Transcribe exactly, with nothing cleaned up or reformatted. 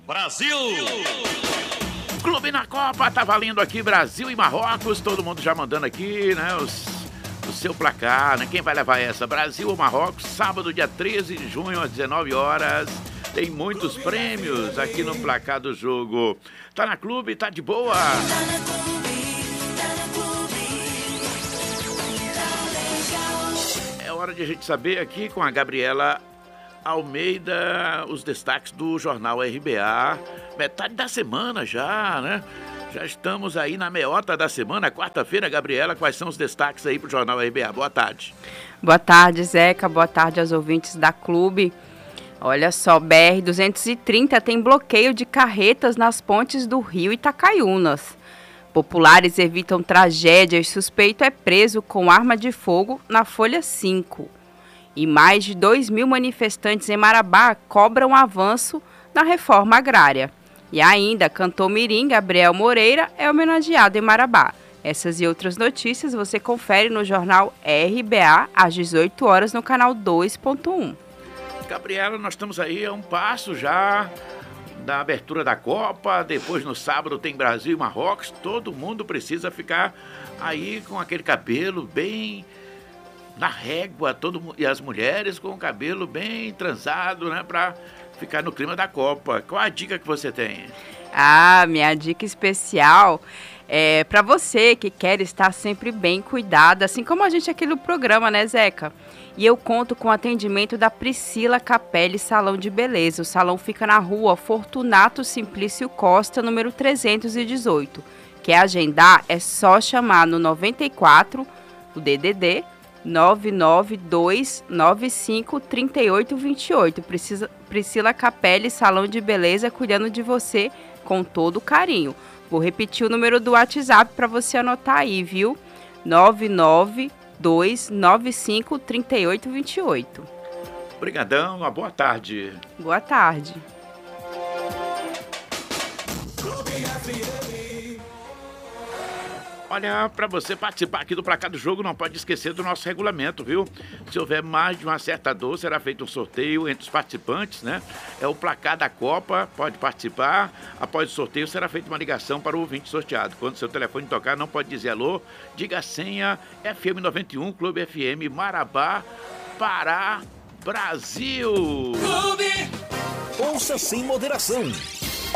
Brasil! Clube na Copa, tá valendo aqui Brasil e Marrocos, todo mundo já mandando aqui, né, os, o seu placar, né, quem vai levar essa? Brasil ou Marrocos, sábado, dia treze de junho, às dezenove horas, tem muitos prêmios aqui no placar do jogo. Tá na Clube, tá de boa? É hora de a gente saber aqui com a Gabriela Almeida os destaques do Jornal R B A, metade da semana já, né? Já estamos aí na meota da semana, quarta-feira. Gabriela, quais são os destaques aí pro Jornal R B A? Boa tarde. Boa tarde, Zeca, boa tarde aos ouvintes da Clube. Olha só, B R duzentos e trinta tem bloqueio de carretas nas pontes do Rio Itacaiunas. Populares evitam tragédias, suspeito é preso com arma de fogo na Folha cinco. E mais de dois mil manifestantes em Marabá cobram avanço na reforma agrária. E ainda, cantor mirim Gabriel Moreira é homenageado em Marabá. Essas e outras notícias você confere no jornal R B A às dezoito horas no canal dois ponto um. Gabriela, nós estamos aí a um passo já da abertura da Copa. Depois no sábado tem Brasil e Marrocos. Todo mundo precisa ficar aí com aquele cabelo bem na régua, todo, e as mulheres com o cabelo bem trançado, né, para ficar no clima da Copa. Qual a dica que você tem? Ah, minha dica especial é para você que quer estar sempre bem cuidada, assim como a gente aqui no programa, né, Zeca? E eu conto com o atendimento da Priscila Capelli Salão de Beleza. O salão fica na rua Fortunato Simplício Costa, número trezentos e dezoito. Quer agendar? É só chamar no noventa e quatro, o D D D, nove nove dois nove cinco três oito dois oito. Precisa, Priscila Capelli, Salão de Beleza, cuidando de você com todo carinho. Vou repetir o número do WhatsApp para você anotar aí, viu? nove nove dois nove cinco três oito dois oito. Obrigadão, uma boa tarde. Boa tarde. Olha, para você participar aqui do Placar do Jogo, não pode esquecer do nosso regulamento, viu? Se houver mais de uma certa dor, será feito um sorteio entre os participantes, né? É o placar da Copa, pode participar. Após o sorteio, será feita uma ligação para o ouvinte sorteado. Quando seu telefone tocar, não pode dizer alô, diga a senha F M noventa e um, Clube F M, Marabá, Pará, Brasil. Clube. Ouça sem moderação.